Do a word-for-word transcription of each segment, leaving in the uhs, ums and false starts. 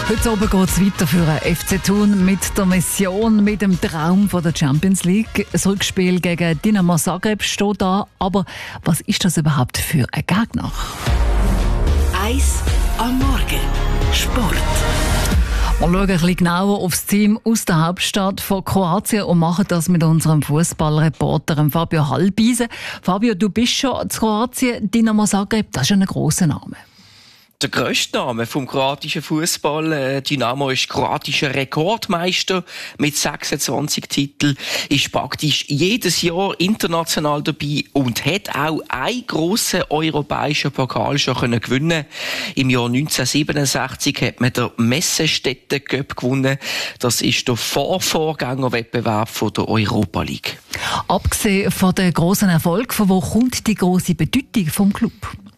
Heute Abend geht es weiter für den F C Thun mit der Mission, mit dem Traum von der Champions League. Das Rückspiel gegen Dinamo Zagreb steht da. Aber was ist das überhaupt für ein Gegner? Eis am Morgen. Sport. Wir schauen ein bisschen genauer auf das Team aus der Hauptstadt von Kroatien und machen das mit unserem Fußballreporter Fabio Halbise. Fabio, du bist schon in Kroatien. Dinamo Zagreb, das ist ein grosser Name. Der grösste Name vom kroatischen Fußball. Dynamo ist kroatischer Rekordmeister mit sechsundzwanzig Titeln, ist praktisch jedes Jahr international dabei und hat auch einen grossen europäischen Pokal schon können gewinnen. Im Jahr neunzehnhundertsiebenundsechzig hat man den Messestädte Cup gewonnen. Das ist der Vorvorgängerwettbewerb von der Europa League. Abgesehen von den grossen Erfolg, von wo kommt die grosse Bedeutung vom Club?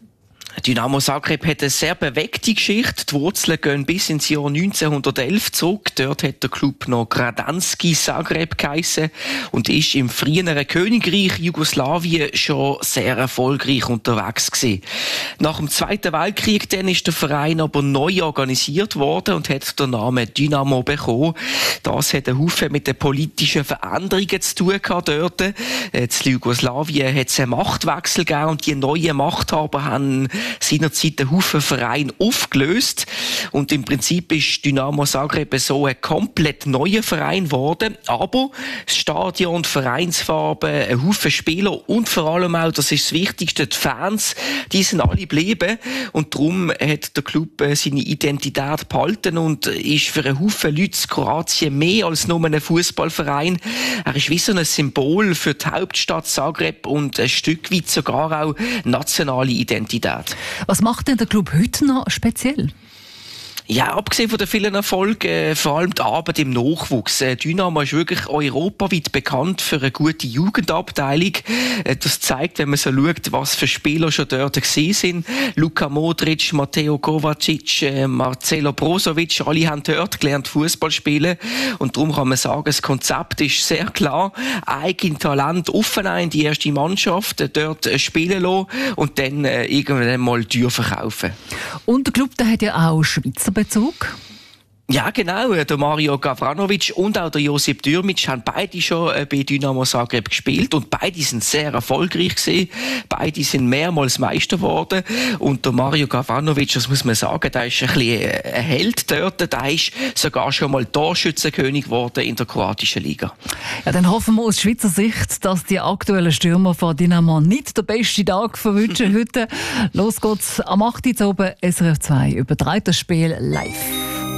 Dynamo Zagreb hat eine sehr bewegte Geschichte. Die Wurzeln gehen bis ins Jahr neunzehnhundertelf zurück. Dort hat der Club noch Gradanski Zagreb geheissen und ist im früheren Königreich Jugoslawien schon sehr erfolgreich unterwegs gewesen. Nach dem Zweiten Weltkrieg dann ist der Verein aber neu organisiert worden und hat den Namen Dynamo bekommen. Das hat einen Haufen mit den politischen Veränderungen zu tun gehabt dort. In Jugoslawien hat es einen Machtwechsel gegeben und die neuen Machthaber haben seinerzeit einen Haufen Verein aufgelöst. Und im Prinzip ist Dynamo Zagreb so ein komplett neuer Verein geworden. Aber das Stadion, die Vereinsfarben, ein Haufen Spieler und vor allem auch, das ist das Wichtigste, die Fans, die sind alle geblieben. Und darum hat der Club seine Identität behalten und ist für einen Haufen Leute in Kroatien mehr als nur ein Fußballverein. Er ist wie so ein Symbol für die Hauptstadt Zagreb und ein Stück weit sogar auch nationale Identität. Was macht denn der Club heute noch speziell? Ja, abgesehen von den vielen Erfolgen, äh, vor allem die Arbeit im Nachwuchs. Äh, Dynamo ist wirklich europaweit bekannt für eine gute Jugendabteilung. Äh, das zeigt, wenn man so schaut, was für Spieler schon dort gewesen sind. Luka Modric, Mateo Kovacic, äh, Marcelo Brozovic, alle haben dort gelernt Fußball spielen. Und darum kann man sagen, das Konzept ist sehr klar. Eigen Talent aufnehmen in die erste Mannschaft, äh, dort äh, spielen lassen und dann äh, irgendwann mal teuer verkaufen. Und der Club, der hat ja auch Schweizer Bezug. Ja, genau. Der Mario Gavranovic und auch der Josip Dürmic haben beide schon bei Dynamo Zagreb gespielt und beide sind sehr erfolgreich gewesen. Beide sind mehrmals Meister geworden und der Mario Gavranovic, das muss man sagen, der ist ein bisschen ein Held dort. Der ist sogar schon mal Torschützenkönig geworden in der kroatischen Liga. Ja, dann hoffen wir aus Schweizer Sicht, dass die aktuellen Stürmer von Dynamo nicht den besten Tag verwünschen heute. Los geht's am acht Uhr oben, S R F zwei überträgt das Spiel live.